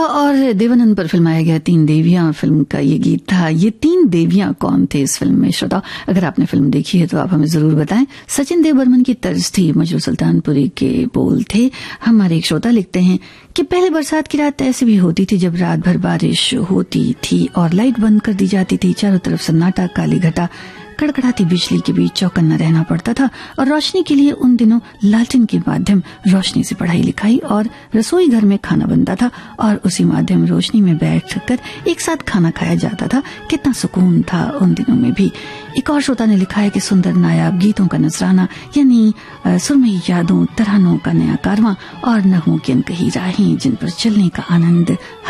और देवानंद पर फिल्माया गया तीन देवियां फिल्म का ये गीत था। ये तीन देवियां कौन थे इस फिल्म में? श्रोता, अगर आपने फिल्म देखी है तो आप हमें जरूर बताएं। सचिन देव बर्मन की तर्ज थी, मजरू सुल्तानपुरी के बोल थे। हमारे एक श्रोता लिखते हैं कि पहले बरसात की रात ऐसी भी होती थी जब रात भर बारिश होती थी और लाइट बंद कर दी जाती थी। चारों तरफ सन्नाटा, काली घटा, कड़कड़ाती बिजली के बीच चौकन्ना रहना पड़ता था और रोशनी के लिए उन दिनों लालटेन के माध्यम रोशनी से पढ़ाई लिखाई और रसोई घर में खाना बनता था और उसी माध्यम रोशनी में बैठकर एक साथ खाना खाया जाता था। कितना सुकून था उन दिनों में भी। एक और श्रोता ने लिखा है कि सुंदर नायाब गीतों का नजराना, यानी सुरमई यादों, तरानों का नया कारवां और नगमों की अनकही राहें जिन पर चलने का आनंद